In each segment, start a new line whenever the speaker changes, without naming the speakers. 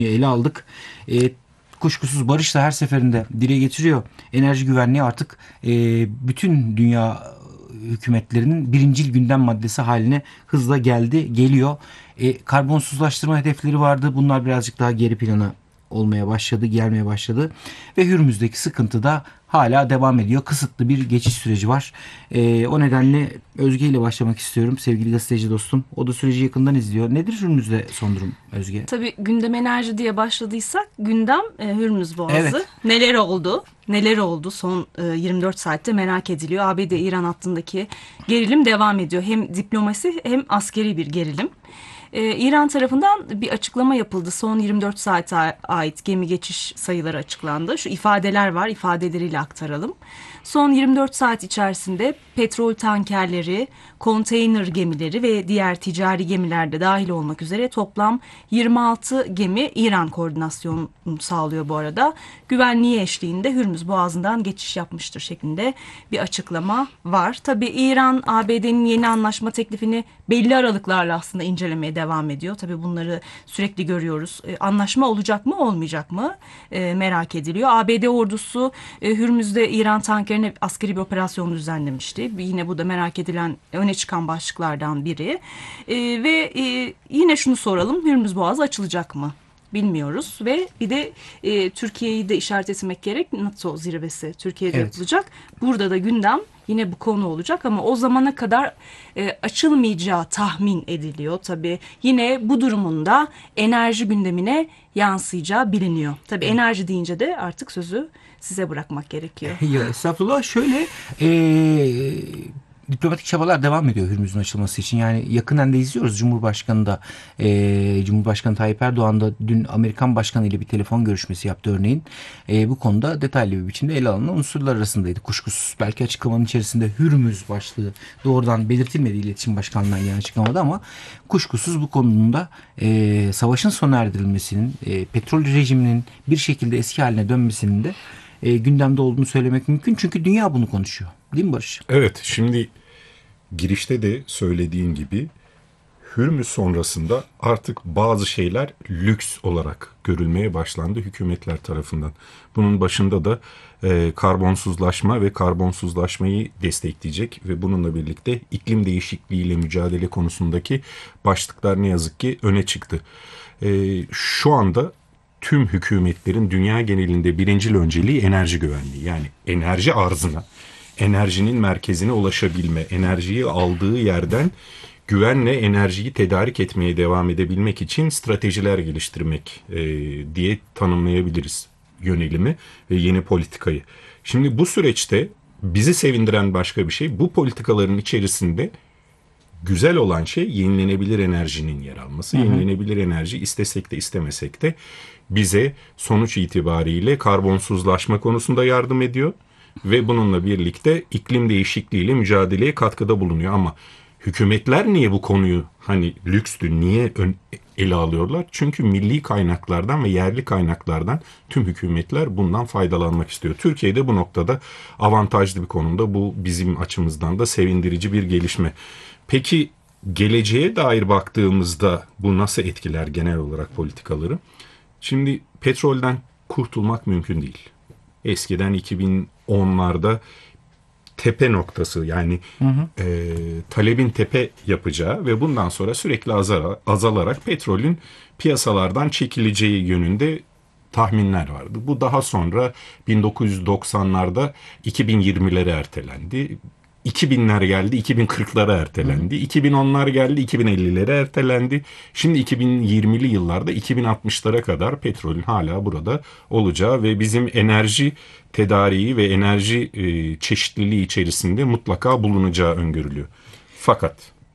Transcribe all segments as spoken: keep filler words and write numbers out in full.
ele aldık. E, Kuşkusuz Barış da her seferinde dile getiriyor. Enerji güvenliği artık e, bütün dünya hükümetlerinin birincil gündem maddesi haline hızla geldi, geliyor. E, karbonsuzlaştırma hedefleri vardı. Bunlar birazcık daha geri plana olmaya başladı, gelmeye başladı. Ve Hürmüz'deki sıkıntı da hala devam ediyor. Kısıtlı bir geçiş süreci var. E, o nedenle Özge ile başlamak istiyorum. Sevgili gazeteci dostum. O da süreci yakından izliyor. Nedir Hürmüz'de son durum Özge?
Tabii gündem enerji diye başladıysak gündem e, Hürmüz Boğazı.
Evet.
Neler oldu? Neler oldu son e, yirmi dört saatte merak ediliyor. A B D-İran hattındaki gerilim devam ediyor. Hem diplomasi hem askeri bir gerilim. Ee, İran tarafından bir açıklama yapıldı. Son yirmi dört saate ait gemi geçiş sayıları açıklandı. Şu ifadeler var, ifadeleriyle aktaralım. Son yirmi dört saat içerisinde petrol tankerleri, konteyner gemileri ve diğer ticari gemiler de dahil olmak üzere toplam yirmi altı gemi İran koordinasyonu sağlıyor bu arada. Güvenliği eşliğinde Hürmüz Boğazı'ndan geçiş yapmıştır şeklinde bir açıklama var. Tabii İran, A B D'nin yeni anlaşma teklifini belli aralıklarla aslında incelemeye devam ediyor. Tabii bunları sürekli görüyoruz. E, anlaşma olacak mı, olmayacak mı e, merak ediliyor. A B D ordusu e, Hürmüz'de İran tankerine askeri bir operasyon düzenlemişti. Yine bu da merak edilen, öne çıkan başlıklardan biri. E, ve e, yine şunu soralım, Hürmüz Boğazı açılacak mı? Bilmiyoruz ve bir de e, Türkiye'yi de işaret etmek gerek. NATO zirvesi Türkiye'de
Evet.
yapılacak. Burada da gündem yine bu konu olacak ama o zamana kadar e, açılmayacağı tahmin ediliyor. Tabii yine bu durumunda enerji gündemine yansıyacağı biliniyor. Tabii enerji deyince de artık sözü size bırakmak gerekiyor.
Ya estağfurullah, şöyle eee, diplomatik çabalar devam ediyor Hürmüz'ün açılması için. Yani yakından da izliyoruz. Cumhurbaşkanı da eee, Cumhurbaşkanı Tayyip Erdoğan da dün Amerikan Başkanı ile bir telefon görüşmesi yaptı örneğin. Eee, bu konuda detaylı bir biçimde ele alınan unsurlar arasındaydı. Kuşkusuz belki açıklamanın içerisinde Hürmüz başlığı doğrudan belirtilmedi İletişim Başkanlığı'ndan gelen açıklamada ama kuşkusuz bu konunun eee, savaşın sona erdirilmesinin, eee, petrol rejiminin bir şekilde eski haline dönmesinin de e, gündemde olduğunu söylemek mümkün. Çünkü dünya bunu konuşuyor. Değil mi Barış?
Evet, şimdi girişte de söylediğim gibi Hürmüz sonrasında artık bazı şeyler lüks olarak görülmeye başlandı hükümetler tarafından. Bunun başında da e, karbonsuzlaşma ve karbonsuzlaşmayı destekleyecek ve bununla birlikte iklim değişikliğiyle mücadele konusundaki başlıklar ne yazık ki öne çıktı. E, şu anda tüm hükümetlerin dünya genelinde birincil önceliği enerji güvenliği. Yani enerji arzına, enerjinin merkezine ulaşabilme, enerjiyi aldığı yerden güvenle enerjiyi tedarik etmeye devam edebilmek için stratejiler geliştirmek e, diye tanımlayabiliriz yönelimi ve yeni politikayı. Şimdi bu süreçte bizi sevindiren başka bir şey, bu politikaların içerisinde güzel olan şey yenilenebilir enerjinin yer alması. Hı hı. Yenilenebilir enerji istesek de istemesek de bize sonuç itibariyle karbonsuzlaşma konusunda yardım ediyor ve bununla birlikte iklim değişikliğiyle mücadeleye katkıda bulunuyor. Ama hükümetler niye bu konuyu hani lükstü, niye ön, ele alıyorlar? Çünkü milli kaynaklardan ve yerli kaynaklardan tüm hükümetler bundan faydalanmak istiyor. Türkiye'de bu noktada avantajlı bir konumda, bu bizim açımızdan da sevindirici bir gelişme. Peki geleceğe dair baktığımızda bu nasıl etkiler genel olarak politikaları? Şimdi petrolden kurtulmak mümkün değil. Eskiden iki bin onlarda tepe noktası, yani hı hı. E, talebin tepe yapacağı ve bundan sonra sürekli azara, azalarak petrolün piyasalardan çekileceği yönünde tahminler vardı. Bu daha sonra bin dokuz yüz doksanlarda iki bin yirmilere ertelendi. iki binler geldi, iki bin kırklara ertelendi. Hı. iki bin onlar geldi, iki bin ellilere ertelendi. Şimdi iki bin yirmili yıllarda iki bin altmışlara kadar petrolün hala burada olacağı ve bizim enerji tedariği ve enerji e, çeşitliliği içerisinde mutlaka bulunacağı öngörülüyor. Fakat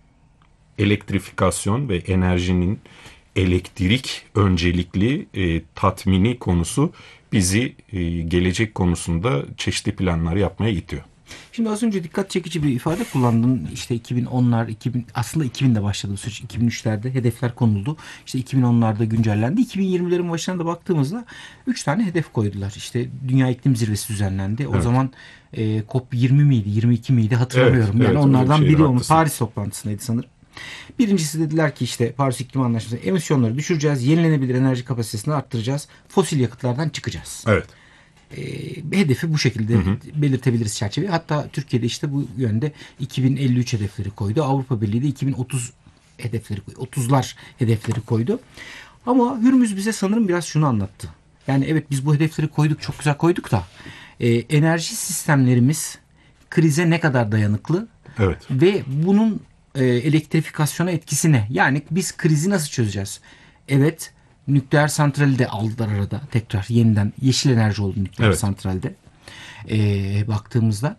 elektrifikasyon ve enerjinin elektrik öncelikli e, tatmini konusu bizi e, gelecek konusunda çeşitli planlar yapmaya itiyor.
Şimdi az önce dikkat çekici bir ifade kullandın. İşte iki bin onlar, iki bin, aslında iki binde başladı bu süreç. iki bin üçlerde hedefler konuldu. İşte iki bin onlarda güncellendi. iki bin yirmilerin başına da baktığımızda üç tane hedef koydular. İşte Dünya İklim Zirvesi düzenlendi. O evet. zaman e, COP yirmi miydi, yirmi iki miydi hatırlamıyorum. Evet, yani evet, onlardan şey, biri olmuş. Paris toplantısındaydı sanırım. Birincisi dediler ki işte Paris İklim Anlaşması emisyonları düşüreceğiz, yenilenebilir enerji kapasitesini arttıracağız, fosil yakıtlardan çıkacağız.
Evet.
E, hedefi bu şekilde hı hı. belirtebiliriz çerçeveyi. Hatta Türkiye'de işte bu yönde iki bin elli üç hedefleri koydu. Avrupa Birliği de iki bin otuz hedefleri koydu. otuzlar hedefleri koydu. Ama Hürmüz bize sanırım biraz şunu anlattı. Yani evet biz bu hedefleri koyduk, çok güzel koyduk da e, enerji sistemlerimiz krize ne kadar dayanıklı?
Evet.
Ve bunun e, elektrifikasyona etkisi ne? Yani biz krizi nasıl çözeceğiz? Evet, nükleer santrali de aldılar arada tekrar yeniden. Yeşil enerji oldu nükleer
evet.
santralde. E, baktığımızda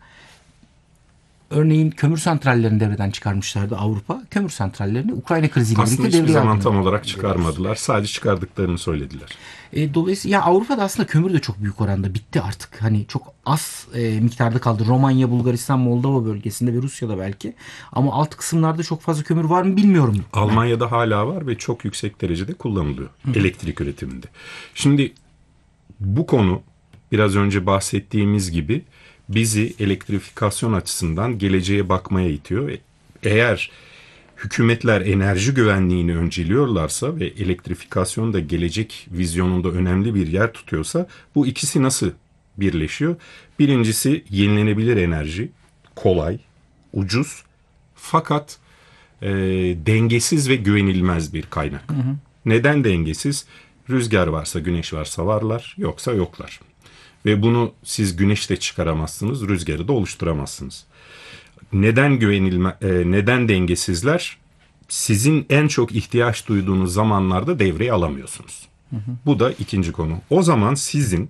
örneğin kömür santrallerini devreden çıkarmışlardı Avrupa. Kömür santrallerini Ukrayna kriziyle
aslında
birlikte
hiçbir
devreye
zaman
aldılar.
tam olarak çıkarmadılar. Sadece çıkardıklarını söylediler.
E, dolayısıyla ya Avrupa'da aslında kömür de çok büyük oranda bitti artık. Hani çok az e, miktarda kaldı. Romanya, Bulgaristan, Moldova bölgesinde ve Rusya'da belki. Ama alt kısımlarda çok fazla kömür var mı bilmiyorum.
Almanya'da hala var ve çok yüksek derecede kullanılıyor Hı. elektrik üretiminde. Şimdi bu konu biraz önce bahsettiğimiz gibi bizi elektrifikasyon açısından geleceğe bakmaya itiyor. Eğer hükümetler enerji güvenliğini önceliyorlarsa ve elektrifikasyon da gelecek vizyonunda önemli bir yer tutuyorsa bu ikisi nasıl birleşiyor? Birincisi yenilenebilir enerji, kolay, ucuz fakat e, dengesiz ve güvenilmez bir kaynak. Hı hı. Neden dengesiz? Rüzgar varsa, güneş varsa varlar, yoksa yoklar. Ve bunu siz güneşle çıkaramazsınız, rüzgarı da oluşturamazsınız. Neden güvenilme, e, neden dengesizler? Sizin en çok ihtiyaç duyduğunuz zamanlarda devreye alamıyorsunuz. Hı hı. Bu da ikinci konu. O zaman sizin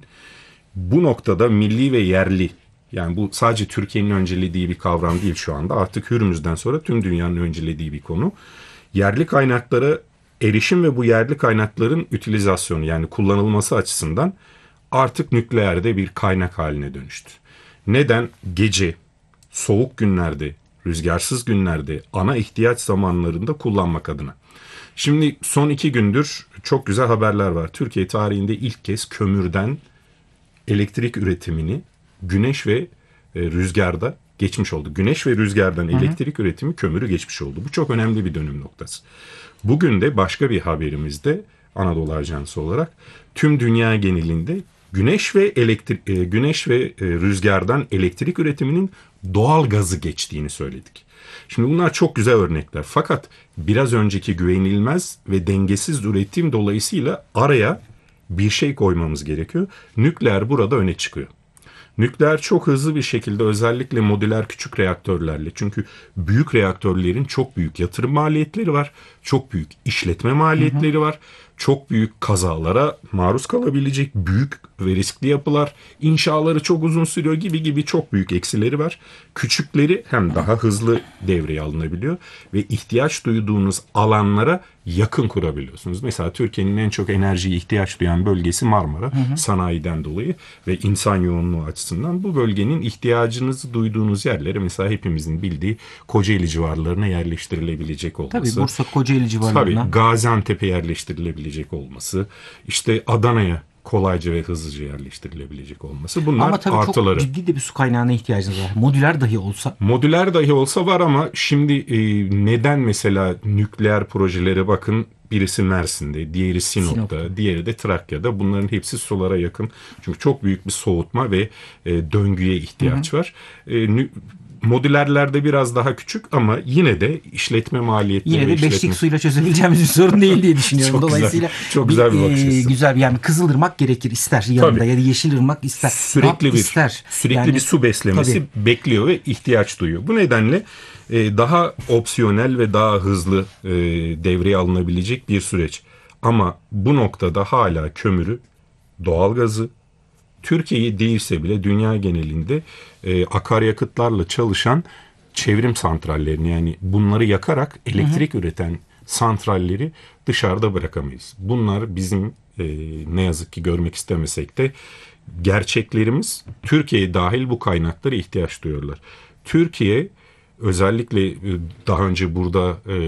bu noktada milli ve yerli, yani bu sadece Türkiye'nin öncelediği bir kavram değil şu anda. Artık Hürmüz'den sonra tüm dünyanın öncelediği bir konu. Yerli kaynaklara erişim ve bu yerli kaynakların ütilizasyonu, yani kullanılması açısından artık nükleerde bir kaynak haline dönüştü. Neden? Gece, soğuk günlerde, rüzgarsız günlerde, ana ihtiyaç zamanlarında kullanmak adına. Şimdi son iki gündür çok güzel haberler var. Türkiye tarihinde ilk kez kömürden elektrik üretimini güneş ve e, rüzgarda geçmiş oldu. Güneş ve rüzgardan Hı-hı. elektrik üretimi kömürü geçmiş oldu. Bu çok önemli bir dönüm noktası. Bugün de başka bir haberimizde Anadolu Ajansı olarak tüm dünya genelinde güneş ve elektrik, e, güneş ve e, rüzgardan elektrik üretiminin doğal gazı geçtiğini söyledik. Şimdi bunlar çok güzel örnekler. Fakat biraz önceki güvenilmez ve dengesiz üretim dolayısıyla araya bir şey koymamız gerekiyor. Nükleer burada öne çıkıyor. Nükleer çok hızlı bir şekilde özellikle modüler küçük reaktörlerle, çünkü büyük reaktörlerin çok büyük yatırım maliyetleri var, çok büyük işletme maliyetleri hı hı. var, çok büyük kazalara maruz kalabilecek büyük ve riskli yapılar, inşaları çok uzun sürüyor gibi gibi çok büyük eksileri var. Küçükleri hem daha hızlı devreye alınabiliyor ve ihtiyaç duyduğunuz alanlara yakın kurabiliyorsunuz. Mesela Türkiye'nin en çok enerjiye ihtiyaç duyan bölgesi Marmara, hı hı. sanayiden dolayı ve insan yoğunluğu açısından bu bölgenin ihtiyacınızı duyduğunuz yerlere mesela hepimizin bildiği Kocaeli civarlarına yerleştirilebilecek olması.
Tabii Bursa, Kocaeli civarlarına.
Tabii Gaziantep'e yerleştirilebilecek olması, işte Adana'ya kolayca ve hızlıca yerleştirilebilecek olması. Bunlar
ama tabii
artıları.
Çok ciddi de bir su kaynağına ihtiyacınız var. Modüler dahi olsa.
Modüler dahi olsa var ama şimdi e, neden mesela nükleer projelere bakın, birisi Mersin'de, diğeri Sinop'ta, Sinop'ta, diğeri de Trakya'da. Bunların hepsi sulara yakın. Çünkü çok büyük bir soğutma ve e, döngüye ihtiyaç hı hı. var. E, nü- Modülerlerde biraz daha küçük ama yine de işletme maliyetleri.
Yine de
işletme...
beşlik suyla çözebileceğimiz bir sorun değil diye düşünüyorum.
çok
Dolayısıyla
güzel, çok güzel bir bakış açısı.
E, güzel yani Kızılırmak gerekir ister yanında Tabii. ya da Yeşilırmak ister.
Sürekli bir
ister.
sürekli
yani,
bir su beslemesi Tabii. bekliyor ve ihtiyaç duyuyor. Bu nedenle e, daha opsiyonel ve daha hızlı e, devreye alınabilecek bir süreç. Ama bu noktada hala kömürü, doğalgazı, Türkiye'yi değilse bile dünya genelinde e, akaryakıtlarla çalışan çevrim santrallerini, yani bunları yakarak elektrik hı hı. üreten santralleri dışarıda bırakamayız. Bunlar bizim e, ne yazık ki görmek istemesek de gerçeklerimiz. Türkiye dahil bu kaynaklara ihtiyaç duyuyorlar. Türkiye özellikle daha önce burada e,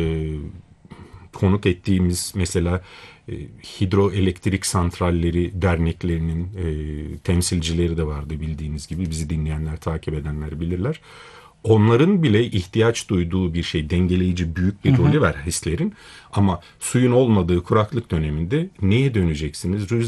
konuk ettiğimiz mesela hidroelektrik santralleri derneklerinin e, temsilcileri de vardı bildiğiniz gibi. Bizi dinleyenler, takip edenler bilirler. onların bile ihtiyaç duyduğu bir şey, dengeleyici büyük bir rolü var hislerin. Ama suyun olmadığı kuraklık döneminde neye döneceksiniz?